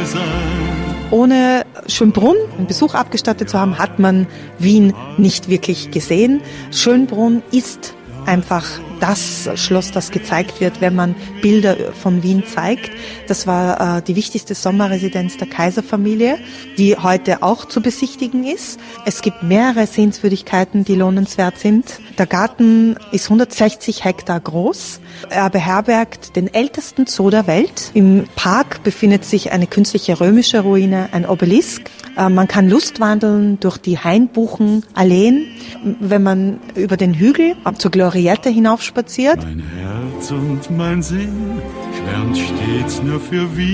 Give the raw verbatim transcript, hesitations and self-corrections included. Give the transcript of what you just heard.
Ohne Schönbrunn einen Besuch abgestattet zu haben, hat man Wien nicht wirklich gesehen. Schönbrunn ist einfach das Schloss, das gezeigt wird, wenn man Bilder von Wien zeigt. Das war äh, die wichtigste Sommerresidenz der Kaiserfamilie, die heute auch zu besichtigen ist. Es gibt mehrere Sehenswürdigkeiten, die lohnenswert sind. Der Garten ist hundertsechzig Hektar groß. Er beherbergt den ältesten Zoo der Welt. Im Park befindet sich eine künstliche römische Ruine, ein Obelisk. Äh, man kann lustwandeln durch die Hainbuchenalleen, wenn man über den Hügel zur Gloriette hinaufspaziert. Mein Herz und mein Sinn schwärmt stets nur für Wien.